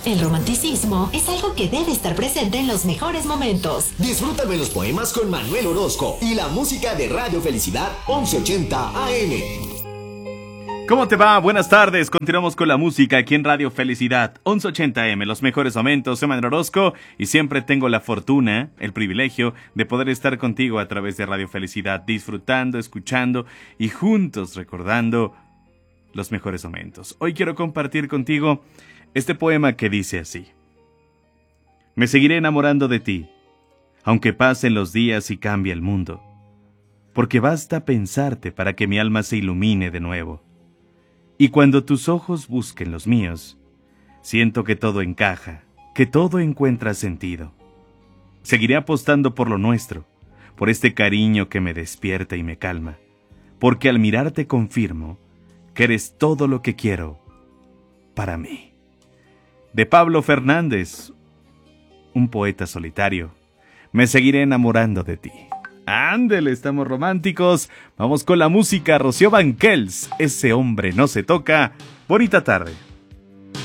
El romanticismo es algo que debe estar presente en los mejores momentos. Disfruta de los poemas con Manuel Orozco y la música de Radio Felicidad 1180 AM. ¿Cómo te va? Buenas tardes. Continuamos con la música aquí en Radio Felicidad 1180 AM. Los mejores momentos. Soy Manuel Orozco y siempre tengo la fortuna, el privilegio de poder estar contigo a través de Radio Felicidad, disfrutando, escuchando y juntos recordando los mejores momentos. Hoy quiero compartir contigo este poema que dice así: me seguiré enamorando de ti, aunque pasen los días y cambie el mundo, porque basta pensarte para que mi alma se ilumine de nuevo. Y cuando tus ojos busquen los míos, siento que todo encaja, que todo encuentra sentido. Seguiré apostando por lo nuestro, por este cariño que me despierta y me calma, porque al mirarte confirmo que eres todo lo que quiero para mí. De Pablo Fernández, un poeta solitario. Me seguiré enamorando de ti. Ándele, estamos románticos. Vamos con la música. Rocío Banquels, ese hombre no se toca. Bonita tarde.